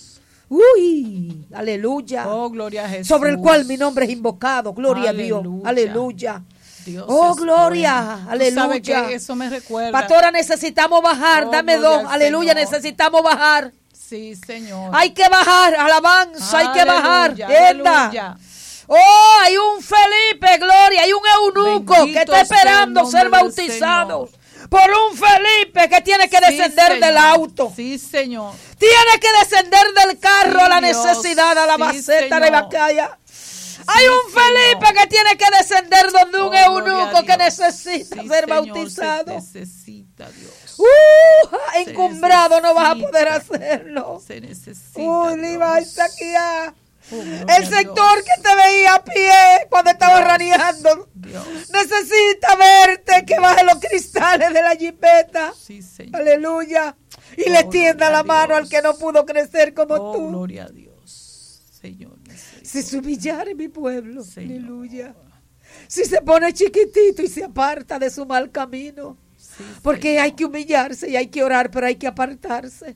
¡Uy! ¡Aleluya! Oh, gloria a Jesús. Sobre el cual mi nombre es invocado. ¡Gloria aleluya. A Dios! ¡Aleluya! Dios oh, gloria, bueno. Aleluya. ¿Sabe qué? Eso me recuerda. Pastora, necesitamos bajar, oh, dame dos, aleluya, Señor. Necesitamos bajar. Sí, Señor. Hay que bajar, alabanza, aleluya, hay que bajar. Aleluya. Oh, hay un Felipe, gloria, hay un eunuco Bendito que está esperando ser bautizado. Por un Felipe que tiene que descender sí, del auto. Sí, Señor. Tiene que descender del carro sí, a la necesidad, a la sí, maceta de Bacaya. Hay sí, un Felipe Señor. Que tiene que descender donde un oh, eunuco que necesita sí, ser Señor, bautizado. Se necesita, Dios. Uh, encumbrado no vas a poder hacerlo. Se necesita. Uy, Libaisa aquí. Oh, el sector Dios. Que te veía a pie cuando estaba raneando necesita verte que baje los cristales de la jipeta. Sí, Señor. Aleluya. Y oh, le tienda la mano al que no pudo crecer como oh, tú. Gloria a Dios, Señor. Si se humillare mi pueblo, Señor. Aleluya. Si se pone chiquitito y se aparta de su mal camino, sí, porque Señor. Hay que humillarse y hay que orar, pero hay que apartarse.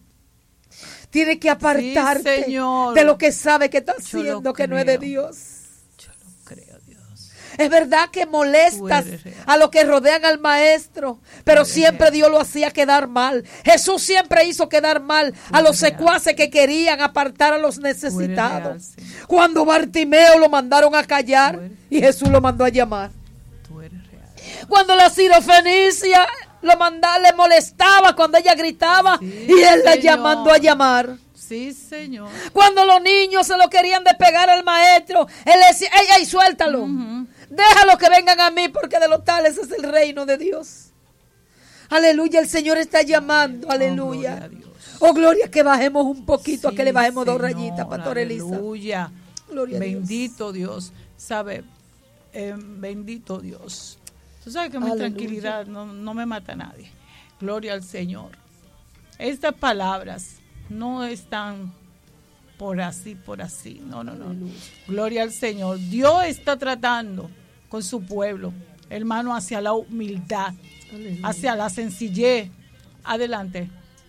Tiene que apartarte sí, de lo que sabe que está haciendo, que no es de Dios. Yo lo creo, Dios. Es verdad que molestas a los que rodean al maestro, pero siempre real. Dios lo hacía quedar mal. Jesús siempre hizo quedar mal a los secuaces que querían apartar a los necesitados. Real, cuando Bartimeo lo mandaron a callar y Jesús lo mandó a llamar. Tú eres real. Cuando la Sirofenicia lo mandaba, le molestaba cuando ella gritaba sí, y él Señor. La llamando a llamar. Sí, Señor. Cuando los niños se lo querían despegar al maestro, él decía, ey, ey, suéltalo. Uh-huh. Déjalo que vengan a mí porque de los tales es el reino de Dios. Aleluya, el Señor está llamando, aleluya. Oh, gloria, oh, gloria que bajemos un poquito, sí, a que le bajemos Señor, dos rayitas, Pastor Elisa. Aleluya. Gloria bendito Dios. Dios. ¿Sabe? Eh, bendito Dios. Tú sabes que mi aleluya. Tranquilidad no, no me mata a nadie. Gloria al Señor. Estas palabras no están por así, por así. No, no, no. Aleluya. Gloria al Señor. Dios está tratando con su pueblo, hermano, hacia la humildad, aleluya. Hacia la sencillez. Adelante.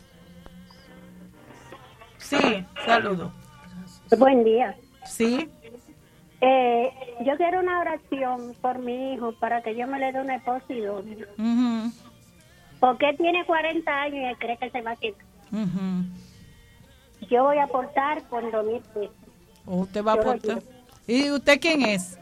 Sí, saludo. Buen día. Sí. Eh, yo quiero una oración por mi hijo para que yo me le dé una esposa idónea. Uh-huh. Porque él tiene cuarenta años y cree que se va a quitar. Uh-huh. Yo voy a aportar con dos mil pesos. ¿Usted va a aportar? ¿Y usted quién es?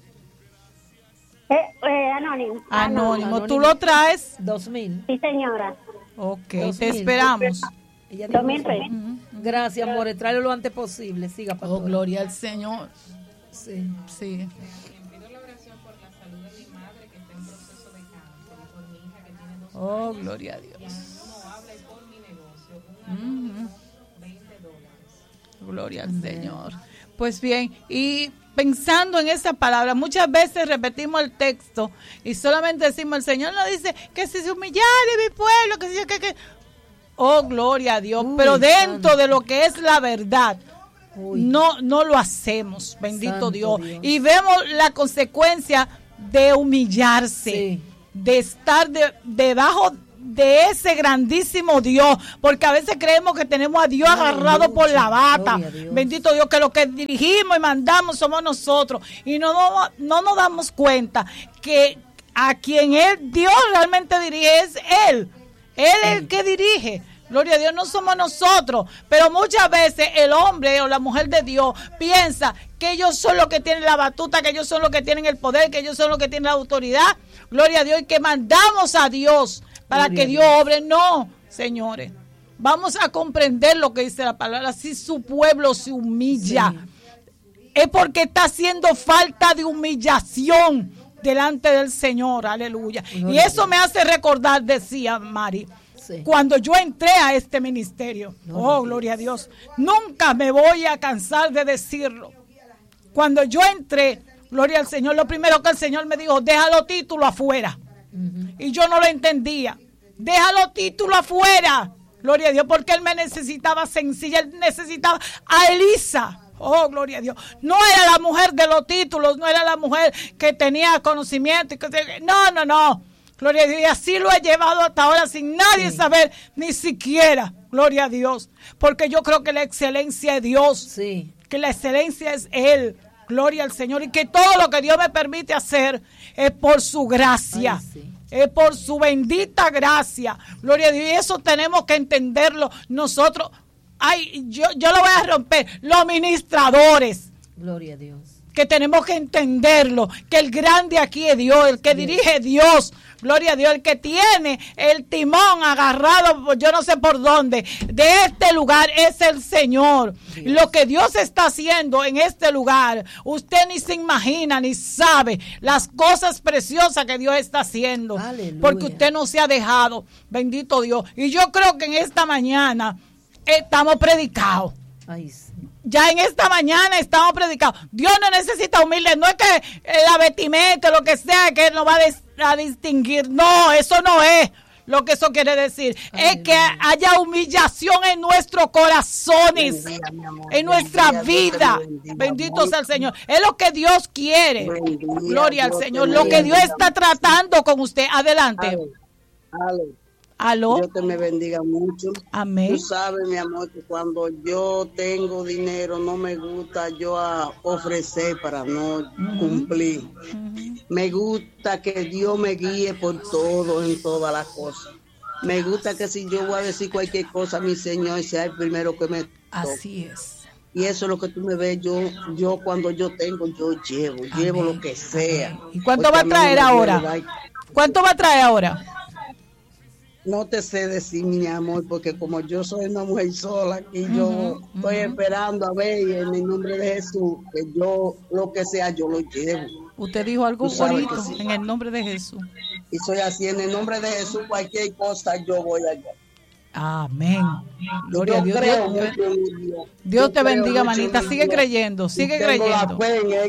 Eh, eh, anónimo. anónimo. Anónimo. ¿Tú lo traes? Dos mil. Sí, señora. Ok, dos te mil. Esperamos. Dos mil pesos. Uh-huh. Gracias, amor. Tráelo lo antes posible. Siga, pastor. Oh, gloria al Señor. Sí. Sí. Pido la oración por la salud de mi madre que está en proceso de cáncer y por mi hija que tiene dos Oh, años. gloria a Dios. Y a uno habla y por mi negocio. Un uh-huh. veinte dólares. Gloria al Señor. Pues bien, y pensando en esa palabra, muchas veces repetimos el texto y solamente decimos, el Señor nos dice que si se humillare mi pueblo, que si que, que oh, gloria a Dios. Uy, pero dentro santo. De lo que es la verdad, Uy. no no lo hacemos, bendito santo Dios. Dios. Y vemos la consecuencia de humillarse, sí. de estar de, debajo de ese grandísimo Dios, porque a veces creemos que tenemos a Dios Aleluya. Agarrado por la bata, Dios. Bendito Dios, que lo que dirigimos y mandamos somos nosotros, y no, no, no nos damos cuenta que a quien él, Dios realmente dirige es Él, Él es el que dirige. Gloria a Dios, no somos nosotros, pero muchas veces el hombre o la mujer de Dios piensa que ellos son los que tienen la batuta, que ellos son los que tienen el poder, que ellos son los que tienen la autoridad. Gloria a Dios, y que mandamos a Dios para Gloria que Dios obre. No, señores, vamos a comprender lo que dice la palabra. Si su pueblo se humilla, sí. es porque está haciendo falta de humillación delante del Señor. Aleluya. Gloria y eso me hace recordar, decía Mari, sí. cuando yo entré a este ministerio. Gloria oh, gloria a Dios. Nunca me voy a cansar de decirlo. Cuando yo entré, gloria al Señor, lo primero que el Señor me dijo, deja los títulos afuera. Uh-huh. Y yo no lo entendía. Deja los títulos afuera. Gloria a Dios, porque Él me necesitaba sencilla, Él necesitaba a Elisa. Oh, gloria a Dios. No era la mujer de los títulos, no era la mujer que tenía conocimiento. Y que, no, no, no. Gloria a Dios. Y así lo he llevado hasta ahora sin nadie sí. saber, ni siquiera. Gloria a Dios. Porque yo creo que la excelencia es Dios. Sí. Que la excelencia es Él. Gloria al Señor. Y que todo lo que Dios me permite hacer es por su gracia. Ay, sí. Es por su bendita gracia. Gloria a Dios. Y eso tenemos que entenderlo nosotros. Ay, yo, yo lo voy a romper. Los ministradores. Gloria a Dios. Que tenemos que entenderlo. Que el grande aquí es Dios. El que Dios. dirige Dios. Gloria a Dios. El que tiene el timón agarrado, yo no sé por dónde, de este lugar es el Señor. Dios. Lo que Dios está haciendo en este lugar, usted ni se imagina, ni sabe las cosas preciosas que Dios está haciendo. Aleluya. Porque usted no se ha dejado. Bendito Dios. Y yo creo que en esta mañana estamos predicados. Ay, sí. Ya en esta mañana estamos predicados. Dios no necesita humildes. No es que la vestimenta, lo que sea, que nos va a, des, a distinguir. No, eso no es lo que eso quiere decir. Ay, es que Dios. haya humillación en nuestros corazones, bendiga, en nuestra bendiga, vida. Bendiga, Bendito sea el Señor. Es lo que Dios quiere. Bendiga, Gloria al Señor. Lo que Dios está tratando con usted. Adelante. Ale, ale. ¿Aló? Dios te me bendiga mucho. Amén. Tú sabes, mi amor, que cuando yo tengo dinero no me gusta yo a ofrecer para no uh-huh. cumplir. Uh-huh. Me gusta que Dios me guíe por todo, en todas las cosas. Me gusta que si yo voy a decir cualquier cosa, mi Señor sea el primero que me toque. Así es. Y eso es lo que tú me ves, yo yo cuando yo tengo, yo llevo, Amén. llevo lo que sea. Amén. ¿Y cuánto va a traer ahora? ¿Cuánto va a traer ahora? No te sé decir, mi amor, porque como yo soy una mujer sola aquí, uh-huh, yo uh-huh. estoy esperando a ver, y en el nombre de Jesús, que yo, lo que sea, yo lo llevo. Usted dijo algo bonito, sí. en el nombre de Jesús. Y soy así, en el nombre de Jesús, cualquier cosa, yo voy allá. Amén. Gloria a Dios. Dios, Dios, Dios, Dios te bendiga, manita. Sigue creyendo, sigue creyendo.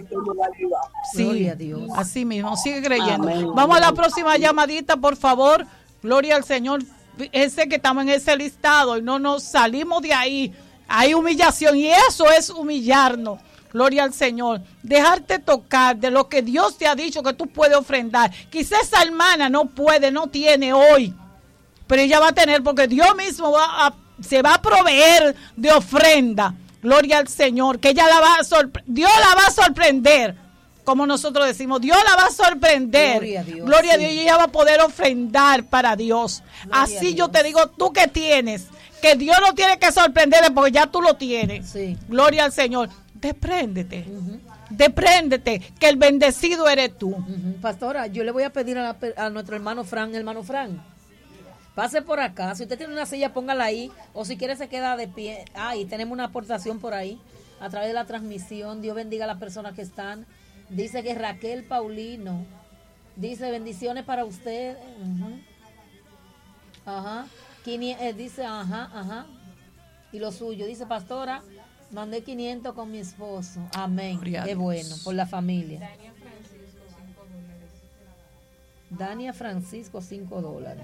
Sí, Gloria a Dios. Así mismo, sigue creyendo. Amén. Vamos a la próxima llamadita, por favor. Gloria al Señor. Ese que estamos en ese listado y no nos salimos de ahí. Hay humillación y eso es humillarnos. Gloria al Señor. Dejarte tocar de lo que Dios te ha dicho que tú puedes ofrendar. Quizás esa hermana no puede, no tiene hoy, pero ella va a tener porque Dios mismo va a, se va a proveer de ofrenda. Gloria al Señor. Que ella la va a sorprender. Dios la va a sorprender. Como nosotros decimos, Dios la va a sorprender. Gloria a Dios, Gloria sí. a Dios y ella va a poder ofrendar para Dios. Gloria Así yo te digo, tú que tienes, que Dios no tiene que sorprenderle porque ya tú lo tienes. Sí. Gloria al Señor. Despréndete. Uh-huh. Despréndete, que el bendecido eres tú. Uh-huh. Pastora, yo le voy a pedir a, la, a nuestro hermano Fran, hermano Fran, pase por acá. Si usted tiene una silla, póngala ahí. O si quiere, se queda de pie. Ahí tenemos una aportación por ahí a través de la transmisión. Dios bendiga a las personas que están. Dice que Raquel Paulino. Dice bendiciones para usted. Uh-huh. Ajá. Quini- eh, dice, ajá, ajá. Y lo suyo. Dice, pastora, mandé quinientos con mi esposo. Amén. Qué bueno, por la familia. Dania Francisco, cinco dólares. Dania Francisco, cinco dólares.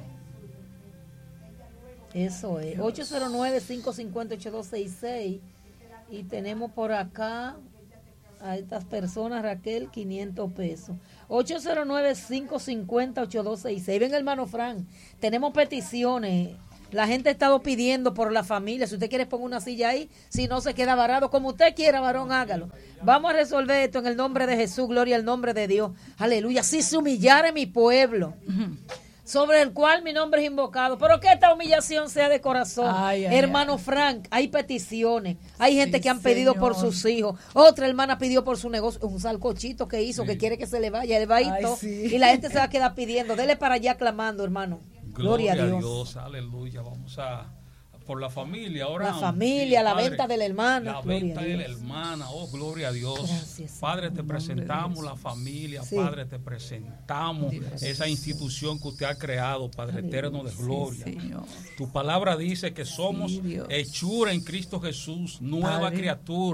Eso es. ocho cero nueve, cinco cinco cero, ocho dos seis seis. Y tenemos por acá a estas personas, Raquel, quinientos pesos. ocho cero nueve, cinco cinco cero, ocho dos seis seis. Ven, hermano Fran, tenemos peticiones. La gente ha estado pidiendo por la familia. Si usted quiere, ponga una silla ahí. Si no, se queda varado. Como usted quiera, varón, hágalo. Vamos a resolver esto en el nombre de Jesús. Gloria al nombre de Dios. Aleluya. Si se humillare mi pueblo, uh-huh. sobre el cual mi nombre es invocado. Pero que esta humillación sea de corazón. Ay, ay, hermano ay. Frank, hay peticiones. Hay gente sí, que han pedido señor. por sus hijos. Otra hermana pidió por su negocio. Un salcochito que hizo, sí. que quiere que se le vaya. El vaito. Sí. Y la gente se va a quedar pidiendo. Dele para allá clamando, hermano. Gloria, Gloria a Dios. Dios. Aleluya. Vamos a... por la familia, ahora la familia, sí, la Padre, venta de la hermana, la venta de la hermana, oh gloria a Dios. Gracias, Padre, te presentamos la familia, sí. Padre, te presentamos Dios. esa institución que usted ha creado, Padre Dios. eterno de gloria. Sí, tu palabra dice que somos sí, hechura en Cristo Jesús, nueva Padre. criatura.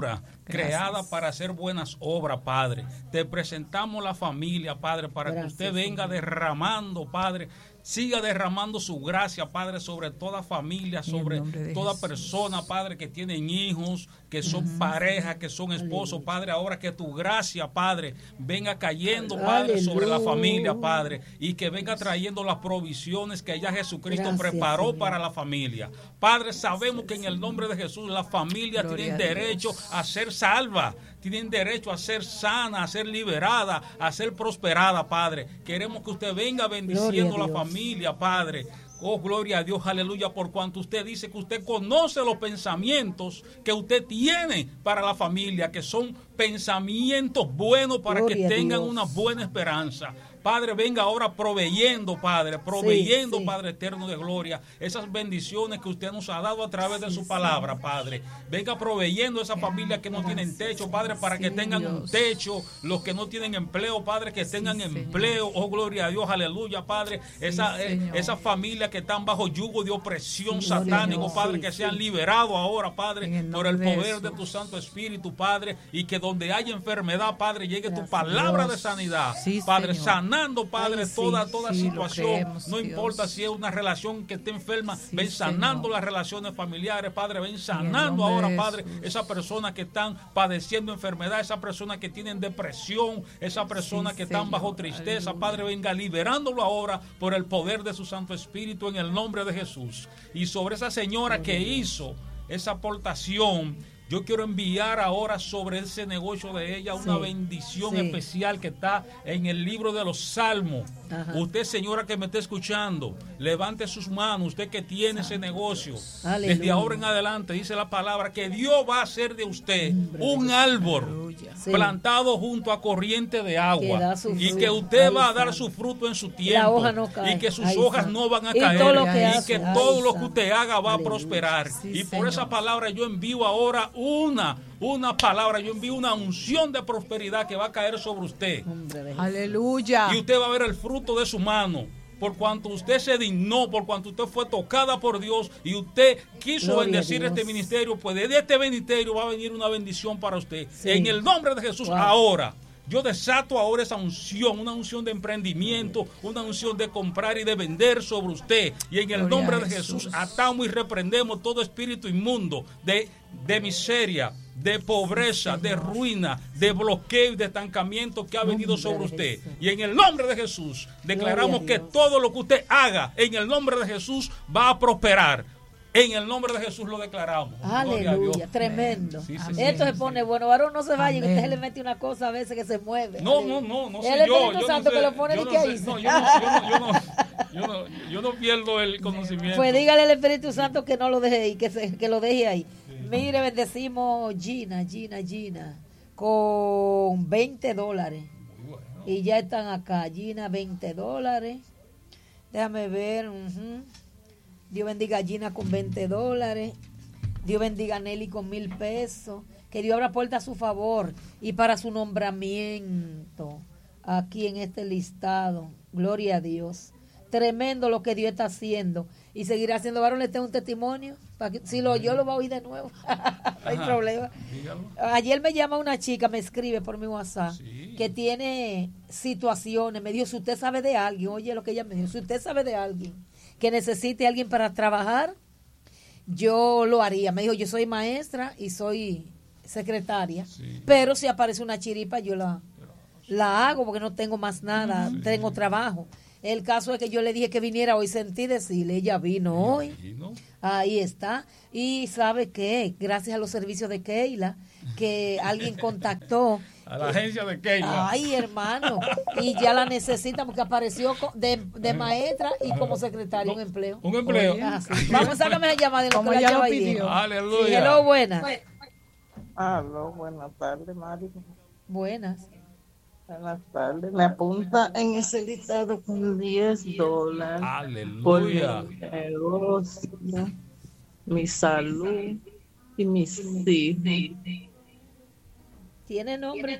creada para hacer buenas obras, Padre. Te presentamos la familia, Padre, para Gracias, que usted venga Señor. derramando, Padre, siga derramando su gracia, Padre, sobre toda familia, sobre toda Jesús. persona, Padre, que tienen hijos, que son uh-huh. parejas, que son esposos, Aleluya. Padre, ahora que tu gracia, Padre, venga cayendo, Padre, Aleluya. sobre la familia, Padre, y que venga trayendo las provisiones que ya Jesucristo Gracias, preparó Señor. para la familia. Padre, sabemos que en el nombre de Jesús la familia tiene derecho a ser salva, tienen derecho a ser sana, a ser liberada, a ser prosperada, Padre. Queremos que usted venga bendiciendo la familia, Padre. Oh, gloria a Dios, aleluya, por cuanto usted dice que usted conoce los pensamientos que usted tiene para la familia, que son pensamientos buenos para gloria que tengan una buena esperanza. Padre, venga ahora proveyendo, Padre, proveyendo, sí, sí. Padre eterno de gloria, esas bendiciones que usted nos ha dado a través de su palabra, Padre. Venga proveyendo a esa familia que no tienen techo, Padre, para que tengan un techo. Los que no tienen empleo, Padre, que tengan empleo. Oh, gloria a Dios, aleluya, Padre. Esa, eh, esa familia que están bajo yugo de opresión satánico, Padre, que sean liberados ahora, Padre, por el poder de tu Santo Espíritu, Padre, y que donde haya enfermedad, Padre, llegue tu palabra de sanidad, Padre, sanador. Sanando, Padre, Ay, sí, toda, toda sí, situación, creemos, no Dios. importa si es una relación que esté enferma, sí, ven sanando Señor. las relaciones familiares, Padre, ven sanando ahora, Padre, esas personas que están padeciendo enfermedad, esas personas que tienen depresión, esas personas sí, que Señor. están bajo tristeza, Aleluya. Padre, venga liberándolo ahora por el poder de su Santo Espíritu en el nombre de Jesús. Y sobre esa señora Aleluya. que hizo esa aportación, yo quiero enviar ahora sobre ese negocio de ella una sí, bendición sí. especial que está en el libro de los Salmos. Ajá. Usted, señora que me está escuchando, levante sus manos, usted que tiene Santo ese negocio. Aleluya. Desde ahora en adelante dice la palabra que Dios va a hacer de usted un árbol sí. plantado junto a corriente de agua y que usted Ay, va a dar Santo. su fruto en su tiempo no y que sus Ay, hojas Santo. no van a caer y, todo lo que, y hace. que Ay, todo lo que usted haga va Aleluya. a prosperar. Sí, y por Señor. esa palabra yo envío ahora una, una palabra, yo envío una unción de prosperidad que va a caer sobre usted. Aleluya. Y usted va a ver el fruto de su mano. Por cuanto usted se dignó, por cuanto usted fue tocada por Dios y usted quiso Gloria bendecir este ministerio, pues de este ministerio va a venir una bendición para usted. Sí. En el nombre de Jesús, wow. ahora. Yo desato ahora esa unción, una unción de emprendimiento, una unción de comprar y de vender sobre usted. Y en el Gloria nombre de Jesús. Jesús atamos y reprendemos todo espíritu inmundo de, de miseria, de pobreza, de ruina, de bloqueo y de estancamiento que ha venido sobre usted. Y en el nombre de Jesús declaramos que todo lo que usted haga en el nombre de Jesús va a prosperar. En el nombre de Jesús lo declaramos. Aleluya, tremendo. Sí, sí, sí, Esto sí, se pone sí. bueno. Varón, no se vaya, que usted le mete una cosa a veces que se mueve. No, no, no, no. El Espíritu Santo que lo pone y que ahí. No, yo no, yo no, yo no, yo no pierdo el conocimiento. Pues dígale al Espíritu Santo que no lo deje ahí, que, se, que lo deje ahí. Sí. Mire, bendecimos Gina, Gina, Gina, con veinte dólares. Bueno. Y ya están acá. Gina, veinte dólares. Déjame ver. Uh-huh. Dios bendiga a Gina con veinte dólares. Dios bendiga a Nelly con mil pesos. Que Dios abra puertas a su favor y para su nombramiento aquí en este listado. Gloria a Dios. Tremendo lo que Dios está haciendo. Y seguirá haciendo. Varón, le tengo un testimonio. Para que, si lo yo lo voy a oír de nuevo. No hay problema. Dígalo. Ayer me llama una chica, me escribe por mi WhatsApp, sí. que tiene situaciones. Me dijo, si usted sabe de alguien, oye lo que ella me dijo, si usted sabe de alguien que necesite a alguien para trabajar, yo lo haría. Me dijo, yo soy maestra y soy secretaria, sí. pero si aparece una chiripa, yo la, la hago porque no tengo más nada, sí. tengo trabajo. El caso es que yo le dije que viniera hoy, sentí decirle, ella vino hoy, vino. Ahí está. Y ¿sabe qué? Gracias a los servicios de Keila, que alguien contactó. A la agencia de Keila. Ay, hermano. Y ya la necesita porque apareció de, de maestra y como secretaria un empleo. Un empleo. Ah, sí. Vamos a sacarme la llamada de lo como que ya la lo pidió. Aleluya. Sí, hello, buenas. Aló, buenas tardes, Mari. Buenas. Buenas tardes. Me apunta en ese listado con diez dólares. Aleluya. Por mi negocio, mi salud y mis hijos. ¿Tiene nombre?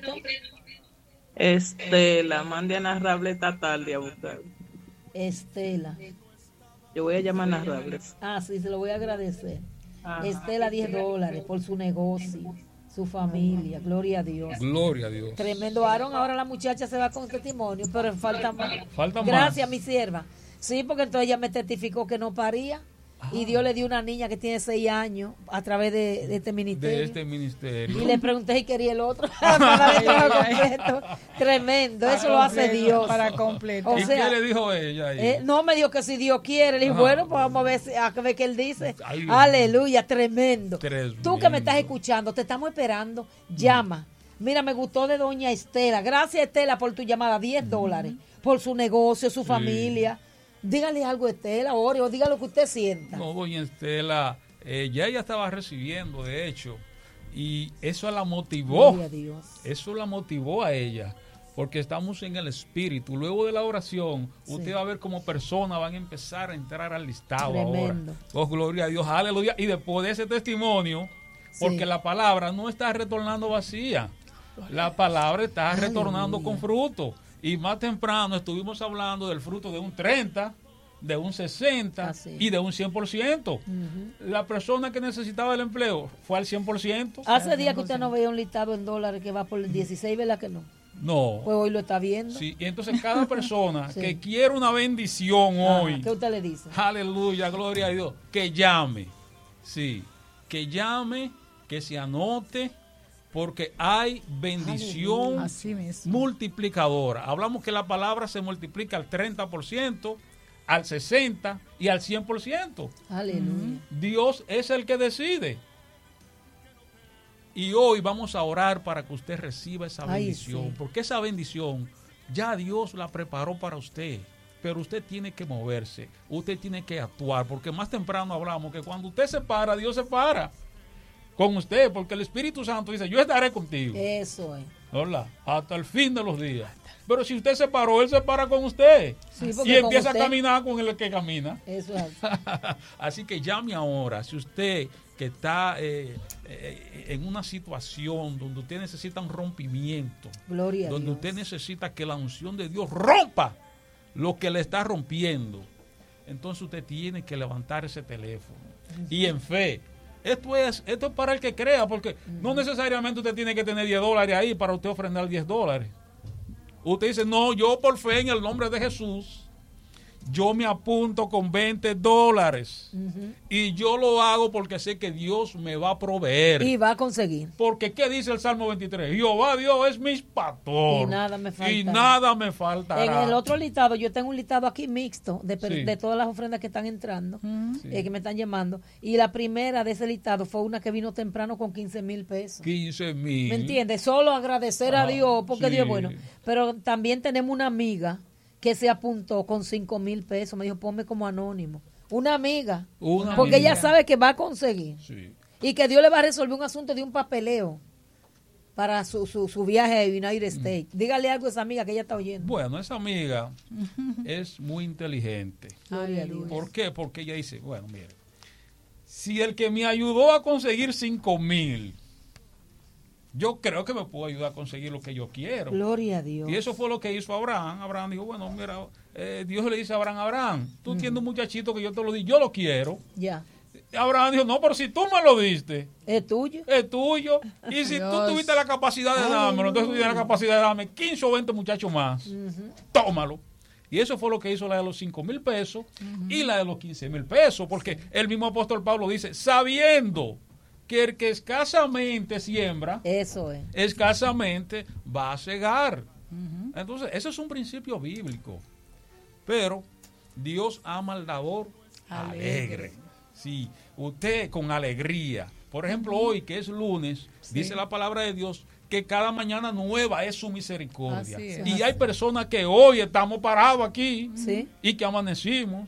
Estela, mande a Narrable esta tarde a buscar. Estela. Yo voy a llamar a Narrable. Ah, sí, se lo voy a agradecer. Ajá. Estela, diez dólares por su negocio. Su familia, gloria a Dios. Gloria a Dios. Tremendo. Aaron, ahora la muchacha se va con testimonio, pero falta más. Falta más. Gracias, mi sierva. Sí, porque entonces ella me testificó que no paría. Ah. Y Dios le dio una niña que tiene seis años a través de, de este ministerio. De este ministerio. Y le pregunté si quería el otro. Para completo. Tremendo. Eso para lo hace completo, Dios. Para completo. O ¿Y sea, qué le dijo ella ahí? Eh, no, me dijo que si Dios quiere. Le dije, ajá, bueno, pues vamos a ver, a ver qué él dice. Ay, aleluya, tremendo. tremendo. Tú que me estás escuchando, te estamos esperando. Llama. Mira, me gustó de doña Estela. Gracias, Estela, por tu llamada. diez dólares. Por su negocio, su sí. familia. Dígale algo a Estela, ore, o diga lo que usted sienta. No, doña Estela, eh, ya ella estaba recibiendo, de hecho, y eso la motivó. Gloria a Dios. Eso la motivó a ella, porque estamos en el espíritu. Luego de la oración, sí. usted va a ver cómo personas van a empezar a entrar al listado. Tremendo. Ahora. Oh, gloria a Dios, aleluya. Y después de ese testimonio, porque sí. la palabra no está retornando vacía, la palabra está aleluya. Retornando con fruto. Y más temprano estuvimos hablando del fruto de un treinta, de un sesenta así. Y de un cien por ciento. Uh-huh. La persona que necesitaba el empleo fue al cien por ciento. Hace días que usted no veía un listado en dólares que va por el dieciséis, ¿verdad que no? No. Pues hoy lo está viendo. Sí, y entonces cada persona sí. que quiere una bendición ah, hoy. ¿Qué usted le dice? Aleluya, gloria a Dios. Que llame. Sí, que llame, que se anote. Porque hay bendición multiplicadora. Hablamos que la palabra se multiplica al treinta por ciento, al sesenta por ciento y al cien por ciento. Aleluya. Dios es el que decide. Y hoy vamos a orar para que usted reciba esa bendición. Ay, sí. Porque esa bendición ya Dios la preparó para usted. Pero usted tiene que moverse. Usted tiene que actuar. Porque más temprano hablamos que cuando usted se para, Dios se para con usted, porque el Espíritu Santo dice, yo estaré contigo. Eso es. ¿Verdad? Hasta el fin de los días. Pero si usted se paró, Él se para con usted. Sí, y empieza usted a caminar con el que camina. Eso es. Así que llame ahora. Si usted que está eh, eh, en una situación donde usted necesita un rompimiento, Gloria donde a Dios. Usted necesita que la unción de Dios rompa lo que le está rompiendo, entonces usted tiene que levantar ese teléfono. Sí. Y en fe. Esto es, esto es para el que crea, porque uh-huh. no necesariamente usted tiene que tener diez dólares ahí para usted ofrendar diez dólares. Usted dice, no, yo por fe en el nombre de Jesús, yo me apunto con veinte dólares. Uh-huh. Y yo lo hago porque sé que Dios me va a proveer. Y va a conseguir. Porque, ¿qué dice el Salmo veintitrés? Jehová Dios es mi pastor. Y nada me falta. Y nada me faltará. En el otro listado, yo tengo un listado aquí mixto de, sí. de todas las ofrendas que están entrando, uh-huh. sí. eh, que me están llamando. Y la primera de ese listado fue una que vino temprano con quince mil pesos. quince mil. ¿Me entiendes? Solo agradecer ah, a Dios, porque sí. Dios es bueno. Pero también tenemos una amiga que se apuntó con cinco mil pesos. Me dijo, ponme como anónimo. Una amiga. Una porque amiga. Ella sabe que va a conseguir. Sí. Y que Dios le va a resolver un asunto de un papeleo para su, su, su viaje a United States. Mm. Dígale algo a esa amiga que ella está oyendo. Bueno, esa amiga es muy inteligente. Ay, ¿Por qué? Porque ella dice, bueno, mire, si el que me ayudó a conseguir cinco mil, yo creo que me puedo ayudar a conseguir lo que yo quiero. Gloria a Dios. Y eso fue lo que hizo Abraham. Abraham dijo, bueno, mira, eh, Dios le dice a Abraham, Abraham, tú mm. tienes un muchachito que yo te lo di, yo lo quiero. Ya. Abraham dijo, no, pero si tú me lo diste. Es tuyo. Es tuyo. Y si Dios. Tú tuviste la capacidad de dármelo, entonces tú tienes la capacidad de darme quince o veinte muchachos más. Uh-huh. Tómalo. Y eso fue lo que hizo la de los cinco mil pesos uh-huh. y la de los quince mil pesos. Porque el mismo apóstol Pablo dice, sabiendo que el que escasamente siembra, eso es. escasamente va a cegar. Uh-huh. Entonces, ese es un principio bíblico. Pero Dios ama al dador alegre. alegre. Sí, usted con alegría. Por ejemplo, uh-huh. hoy que es lunes, sí. dice la palabra de Dios que cada mañana nueva es su misericordia. Es. Y hay personas que hoy estamos parados aquí ¿sí? y que amanecimos